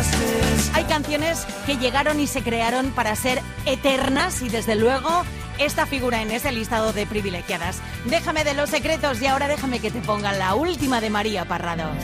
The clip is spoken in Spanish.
Hay canciones que llegaron y se crearon para ser eternas y desde luego esta figura en ese listado de privilegiadas. Déjame de los secretos y ahora déjame que te ponga la última de María Parrado.